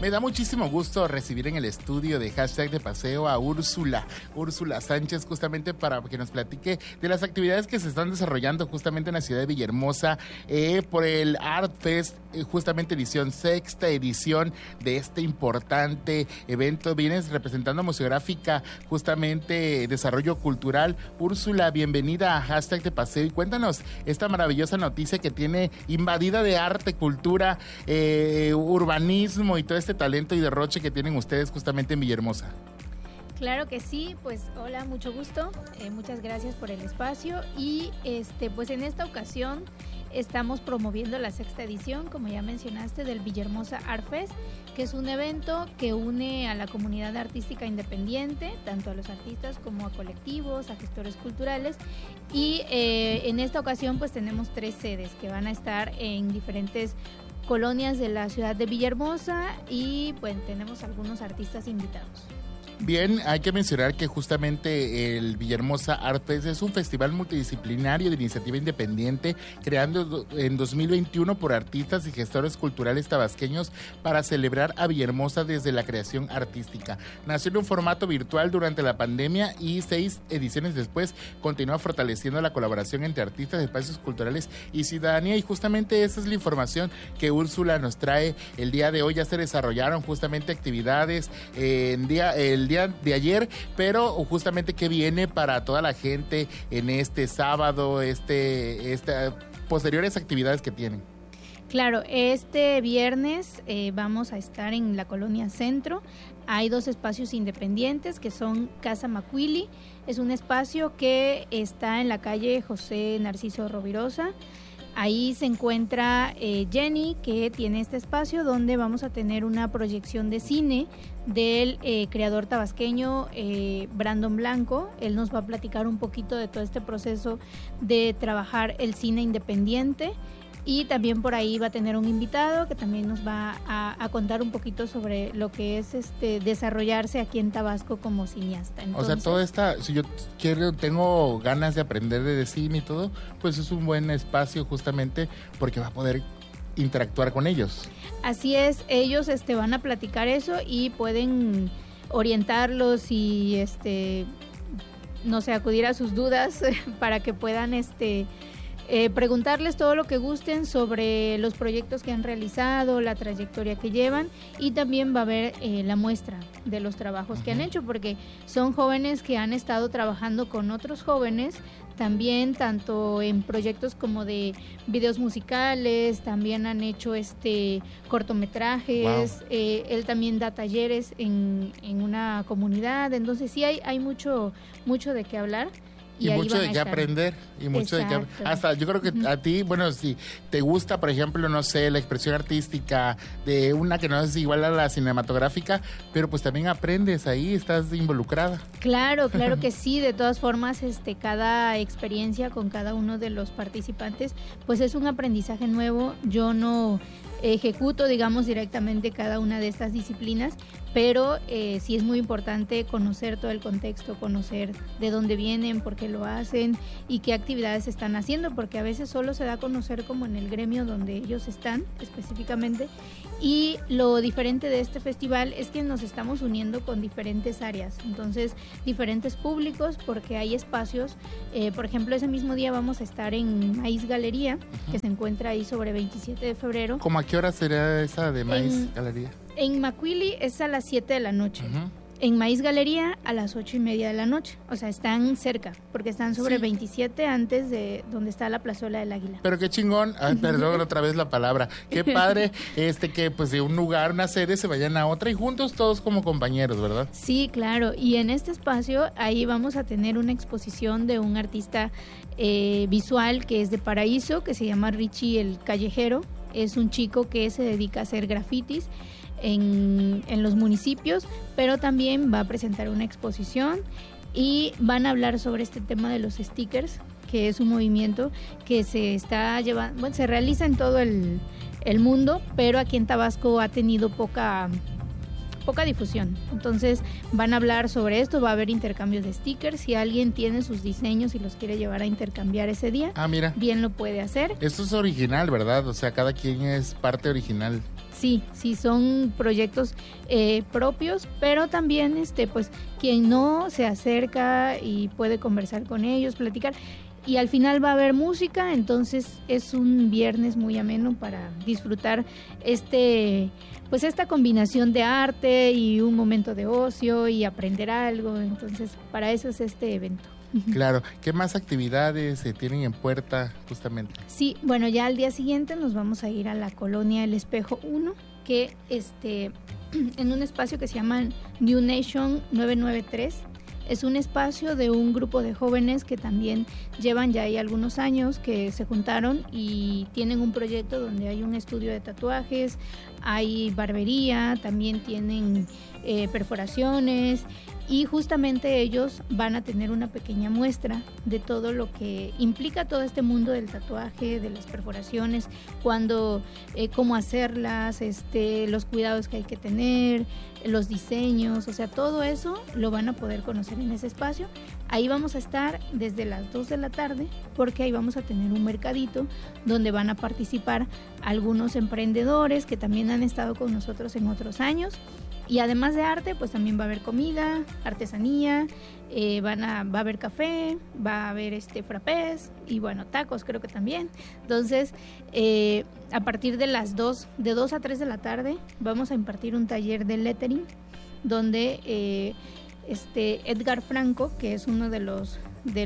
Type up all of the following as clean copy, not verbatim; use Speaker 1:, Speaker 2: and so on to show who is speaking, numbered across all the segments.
Speaker 1: Me da muchísimo gusto recibir en el estudio de Hashtag de Paseo a Úrsula Sánchez, justamente para que nos platique de las actividades que se están desarrollando justamente en la ciudad de Villahermosa por el Art Fest, justamente sexta edición de este importante evento. Vienes representando Museográfica, justamente desarrollo cultural. Úrsula, bienvenida a Hashtag de Paseo y cuéntanos esta maravillosa noticia que tiene invadida de arte, cultura, urbanismo y todo este talento y derroche que tienen ustedes justamente en Villahermosa.
Speaker 2: Claro que sí, pues hola, mucho gusto, muchas gracias por el espacio y pues en esta ocasión estamos promoviendo la sexta edición, como ya mencionaste, del Villahermosa Art Fest, que es un evento que une a la comunidad artística independiente, tanto a los artistas como a colectivos, a gestores culturales, y en esta ocasión pues tenemos 3 sedes que van a estar en diferentes colonias de la ciudad de Villahermosa y bueno, tenemos algunos artistas invitados.
Speaker 1: Bien, hay que mencionar que justamente el Villahermosa Art Fest es un festival multidisciplinario de iniciativa independiente creado en 2021 por artistas y gestores culturales tabasqueños para celebrar a Villahermosa desde la creación artística. Nació en un formato virtual durante la pandemia y 6 ediciones después continúa fortaleciendo la colaboración entre artistas, espacios culturales y ciudadanía, y justamente esa es la información que Úrsula nos trae el día de hoy. Ya se desarrollaron justamente actividades el día de ayer, pero justamente qué viene para toda la gente en este sábado, posteriores actividades que tienen.
Speaker 2: Claro, este viernes vamos a estar en la colonia Centro. Hay 2 espacios independientes que son Casa Macuili, es un espacio que está en la calle José Narciso Rovirosa. Ahí se encuentra Jenny, que tiene este espacio donde vamos a tener una proyección de cine del creador tabasqueño Brandon Blanco. Él nos va a platicar un poquito de todo este proceso de trabajar el cine independiente. Y también por ahí va a tener un invitado que también nos va a contar un poquito sobre lo que es desarrollarse aquí en Tabasco como cineasta. Entonces,
Speaker 1: o sea, si yo tengo ganas de aprender de cine y todo, pues es un buen espacio justamente porque va a poder interactuar con ellos.
Speaker 2: Así es, ellos van a platicar eso y pueden orientarlos y no sé, acudir a sus dudas para que puedan preguntarles todo lo que gusten sobre los proyectos que han realizado, la trayectoria que llevan, y también va a haber la muestra de los trabajos que han hecho, porque son jóvenes que han estado trabajando con otros jóvenes también, tanto en proyectos como de videos musicales, también han hecho cortometrajes. Wow. Él también da talleres en una comunidad, entonces sí hay mucho de qué hablar.
Speaker 1: Y mucho de qué aprender, y mucho de qué hasta yo creo que a ti, bueno, si te gusta, por ejemplo, no sé, la expresión artística de una que no es igual a la cinematográfica, pero pues también aprendes ahí, estás involucrada.
Speaker 2: Claro que sí, de todas formas, cada experiencia con cada uno de los participantes, pues es un aprendizaje nuevo. Yo no ejecuto, digamos, directamente cada una de estas disciplinas, pero sí es muy importante conocer todo el contexto, conocer de dónde vienen, por qué lo hacen y qué actividades están haciendo, porque a veces solo se da a conocer como en el gremio donde ellos están específicamente. Y lo diferente de este festival es que nos estamos uniendo con diferentes áreas, entonces diferentes públicos, porque hay espacios, por ejemplo, ese mismo día vamos a estar en Maíz Galería, que se encuentra ahí sobre 27 de febrero.
Speaker 1: ¿Cómo a qué hora será esa de Maíz Galería?
Speaker 2: En Macuili es a las 7 de la noche. En Maíz Galería a las 8:30 de la noche. O sea, están cerca, porque están sobre 27 antes de donde está la plazuela del Águila.
Speaker 1: Pero qué chingón, perdón otra vez la palabra. Qué padre que pues de un lugar, una sede, se vayan a otra y juntos todos como compañeros, ¿verdad?
Speaker 2: Sí, claro. Y en este espacio ahí vamos a tener una exposición de un artista visual que es de Paraíso, que se llama Richie el Callejero. Es un chico que se dedica a hacer grafitis en los municipios, pero también va a presentar una exposición y van a hablar sobre este tema de los stickers, que es un movimiento que se está llevando, bueno, se realiza en todo el mundo, pero aquí en Tabasco ha tenido poca difusión. Entonces van a hablar sobre esto, va a haber intercambios de stickers. Si alguien tiene sus diseños y los quiere llevar a intercambiar ese día,
Speaker 1: mira,
Speaker 2: bien lo puede hacer.
Speaker 1: Esto es original, ¿verdad? O sea, cada quien es parte original.
Speaker 2: sí, son proyectos propios, pero también pues quien no se acerca y puede conversar con ellos, platicar. Y al final va a haber música, entonces es un viernes muy ameno para disfrutar pues esta combinación de arte y un momento de ocio y aprender algo. Entonces, para eso es este evento.
Speaker 1: Claro. ¿Qué más actividades se tienen en puerta justamente?
Speaker 2: Sí, bueno, ya al día siguiente nos vamos a ir a la colonia El Espejo 1, que en un espacio que se llama New Nation 993. Es un espacio de un grupo de jóvenes que también llevan ya ahí algunos años, que se juntaron y tienen un proyecto donde hay un estudio de tatuajes, hay barbería, también tienen perforaciones, y justamente ellos van a tener una pequeña muestra de todo lo que implica todo este mundo del tatuaje, de las perforaciones, cómo hacerlas, los cuidados que hay que tener, los diseños, o sea, todo eso lo van a poder conocer en ese espacio. Ahí vamos a estar desde las 2 de la tarde, porque ahí vamos a tener un mercadito donde van a participar algunos emprendedores que también han estado con nosotros en otros años. Y además de arte, pues también va a haber comida, artesanía, va a haber café, va a haber frappés y bueno, tacos creo que también. Entonces, a partir de las 2 a 3 de la tarde, vamos a impartir un taller de lettering, donde Edgar Franco, que es uno de los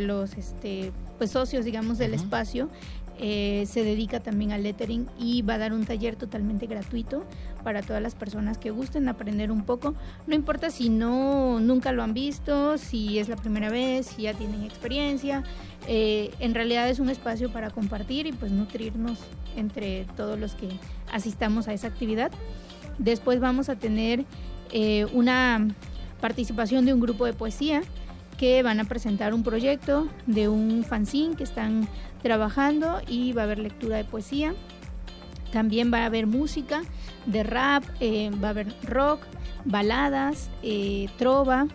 Speaker 2: pues socios, digamos, del espacio, se dedica también al lettering y va a dar un taller totalmente gratuito para todas las personas que gusten aprender un poco. No importa si nunca lo han visto, si es la primera vez, si ya tienen experiencia. En realidad es un espacio para compartir y pues nutrirnos entre todos los que asistamos a esa actividad. Después vamos a tener una participación de un grupo de poesía que van a presentar un proyecto de un fanzine que están trabajando, y va a haber lectura de poesía. También va a haber música de rap, va a haber rock, baladas, trova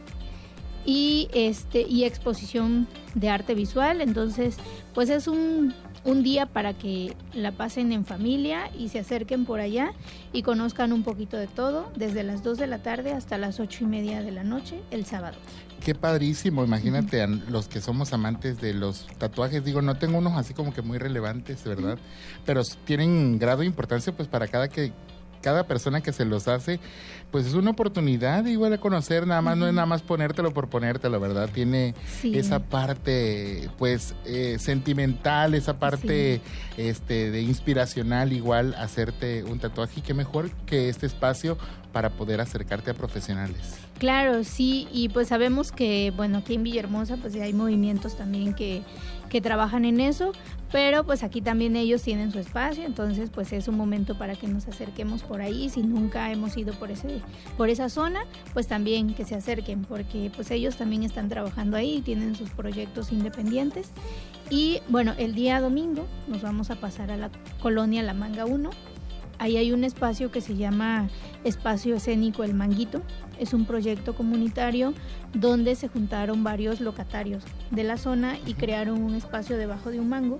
Speaker 2: y exposición de arte visual. Entonces, pues es un día para que la pasen en familia y se acerquen por allá y conozcan un poquito de todo, desde las 2 de la tarde hasta las 8:30 de la noche el sábado.
Speaker 1: Qué padrísimo, imagínate a los que somos amantes de los tatuajes, digo, no tengo unos así como que muy relevantes, ¿verdad? Pero tienen grado de importancia pues para cada persona que se los hace, pues es una oportunidad igual de conocer, nada más, no es nada más ponértelo por ponértelo, ¿verdad? Tiene esa parte, pues, sentimental, esa parte de inspiracional, igual, hacerte un tatuaje, y qué mejor que este espacio para poder acercarte a profesionales.
Speaker 2: Claro, sí, y pues sabemos que, bueno, aquí en Villahermosa, pues ya hay movimientos también que trabajan en eso, pero pues aquí también ellos tienen su espacio, entonces pues es un momento para que nos acerquemos por ahí. Si nunca hemos ido por esa zona, pues también que se acerquen, porque pues ellos también están trabajando ahí, tienen sus proyectos independientes. Y bueno, el día domingo nos vamos a pasar a la colonia La Manga 1. Ahí hay un espacio que se llama Espacio Escénico El Manguito. Es un proyecto comunitario donde se juntaron varios locatarios de la zona y crearon un espacio debajo de un mango,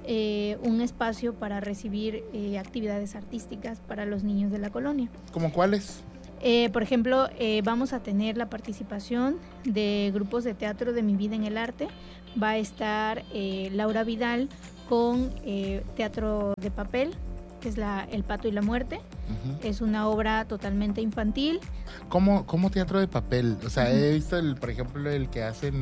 Speaker 2: un espacio para recibir actividades artísticas para los niños de la colonia.
Speaker 1: ¿Cómo cuáles?
Speaker 2: Por ejemplo, vamos a tener la participación de grupos de teatro de Mi Vida en el Arte. Va a estar Laura Vidal con teatro de papel, que es El Pato y la Muerte. Es una obra totalmente infantil.
Speaker 1: ¿Cómo teatro de papel? O sea, he visto, por ejemplo, el que hacen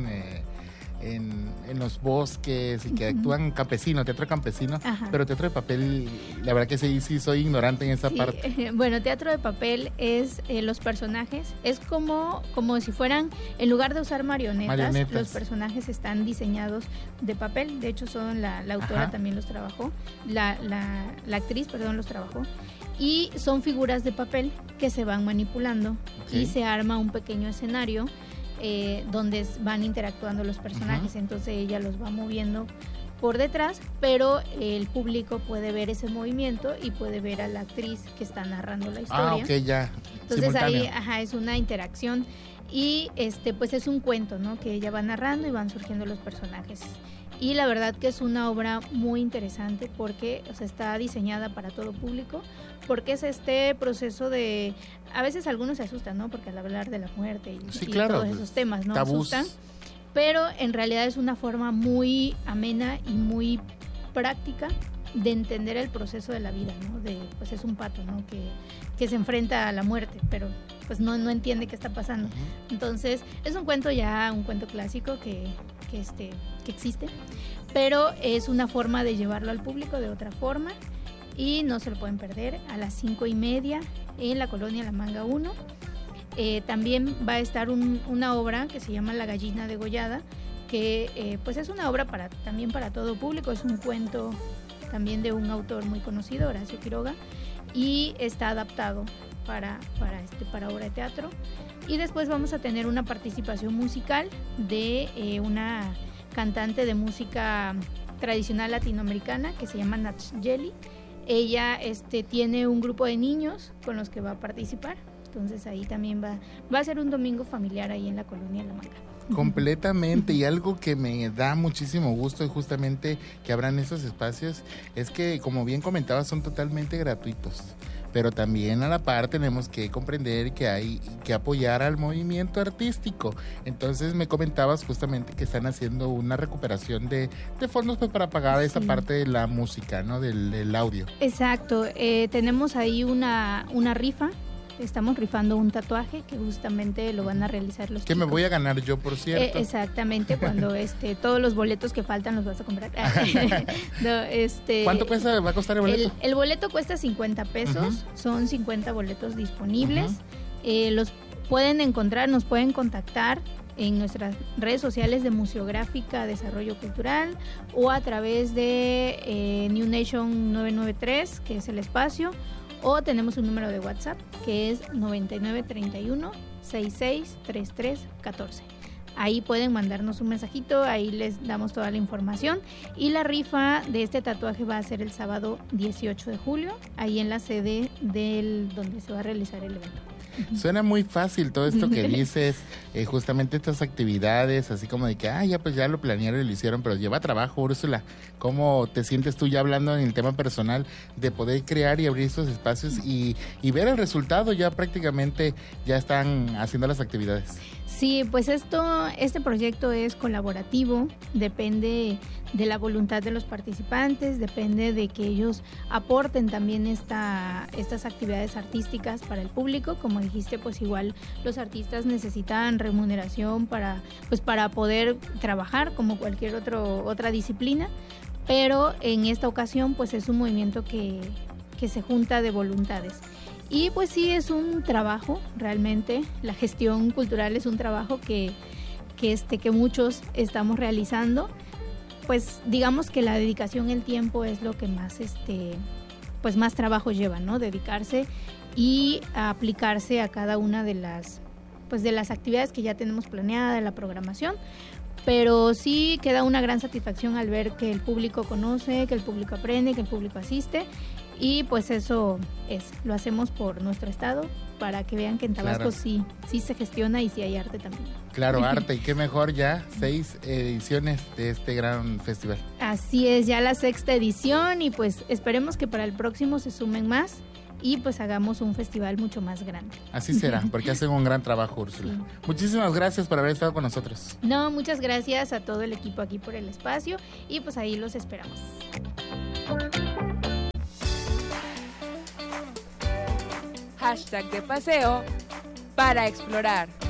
Speaker 1: en los bosques y que actúan teatro campesino, pero teatro de papel, la verdad que sí soy ignorante en esa parte.
Speaker 2: Bueno, teatro de papel es los personajes, es como si fueran, en lugar de usar marionetas, los personajes están diseñados de papel. De hecho, la autora también los trabajó, la actriz, los trabajó. Y son figuras de papel que se van manipulando, y se arma un pequeño escenario donde van interactuando los personajes. Entonces ella los va moviendo por detrás, pero el público puede ver ese movimiento y puede ver a la actriz que está narrando la historia.
Speaker 1: Ya.
Speaker 2: Entonces
Speaker 1: simultáneo.
Speaker 2: Ahí es una interacción, y pues es un cuento, ¿no? Que ella va narrando y van surgiendo los personajes. y la verdad que es una obra muy interesante porque, o sea, está diseñada para todo público, porque es este proceso de, a veces algunos se asustan, ¿no? Porque al hablar de la muerte y
Speaker 1: claro,
Speaker 2: todos esos temas, ¿no?
Speaker 1: Tabús.
Speaker 2: Asustan, pero en realidad es una forma muy amena y muy práctica de entender el proceso de la vida, ¿no? Pues es un pato, ¿no? Que se enfrenta a la muerte, pero pues no entiende qué está pasando. Uh-huh. Entonces, es un cuento clásico que existe, pero es una forma de llevarlo al público de otra forma y no se lo pueden perder a las 5:30 en la colonia La Manga 1. También va a estar una obra que se llama La Gallina Degollada, que pues es una obra también para todo público, es un cuento también de un autor muy conocido, Horacio Quiroga, y está adaptado para obra de teatro. Y después vamos a tener una participación musical de una cantante de música tradicional latinoamericana que se llama Nachyeli. Ella tiene un grupo de niños con los que va a participar, entonces ahí también va a ser un domingo familiar ahí en la colonia La Manga.
Speaker 1: Completamente, y algo que me da muchísimo gusto y justamente que abran esos espacios es que, como bien comentabas, son totalmente gratuitos, pero también a la par tenemos que comprender que hay que apoyar al movimiento artístico. Entonces me comentabas justamente que están haciendo una recuperación de fondos pues, para pagar esa parte de la música, ¿no? Del audio.
Speaker 2: Exacto, tenemos ahí una rifa. Estamos rifando un tatuaje que justamente lo van a realizar los chicos.
Speaker 1: Que me voy a ganar yo, por cierto.
Speaker 2: Exactamente, cuando todos los boletos que faltan los vas a comprar. No,
Speaker 1: ¿Cuánto va a costar el boleto?
Speaker 2: El boleto cuesta 50 pesos, uh-huh. Son 50 boletos disponibles. Uh-huh. Los pueden encontrar, nos pueden contactar en nuestras redes sociales de Museográfica Desarrollo Cultural o a través de New Nation 993, que es el espacio, o tenemos un número de WhatsApp que es 9931 663314. Ahí pueden mandarnos un mensajito, ahí les damos toda la información. Y la rifa de este tatuaje va a ser el sábado 18 de julio, ahí en la sede donde se va a realizar el evento.
Speaker 1: Suena muy fácil todo esto que dices, justamente estas actividades, así como de que, ya lo planearon y lo hicieron, pero lleva trabajo, Úrsula. ¿Cómo te sientes tú ya hablando en el tema personal de poder crear y abrir estos espacios y ver el resultado? Ya prácticamente ya están haciendo las actividades.
Speaker 2: Sí, pues este proyecto es colaborativo, depende de la voluntad de los participantes, depende de que ellos aporten también estas actividades artísticas para el público. Como dijiste, pues igual los artistas necesitan remuneración para poder trabajar como cualquier otra disciplina, pero en esta ocasión pues es un movimiento que se junta de voluntades. Y pues sí, es un trabajo, realmente, la gestión cultural es un trabajo que muchos estamos realizando. Pues digamos que la dedicación, el tiempo es lo que más más trabajo lleva, ¿no? Dedicarse y aplicarse a cada una de las actividades que ya tenemos planeada, de la programación. Pero sí queda una gran satisfacción al ver que el público conoce, que el público aprende, que el público asiste. Y pues eso lo hacemos por nuestro estado, para que vean que en Tabasco sí se gestiona y sí hay arte también.
Speaker 1: Claro, arte, y qué mejor ya, 6 ediciones de este gran festival.
Speaker 2: Así es, ya la 6ª edición, y pues esperemos que para el próximo se sumen más y pues hagamos un festival mucho más grande.
Speaker 1: Así será, porque hacen un gran trabajo, Úrsula. Sí. Muchísimas gracias por haber estado con nosotros.
Speaker 2: No, muchas gracias a todo el equipo aquí por el espacio, y pues ahí los esperamos.
Speaker 3: #de paseo para explorar.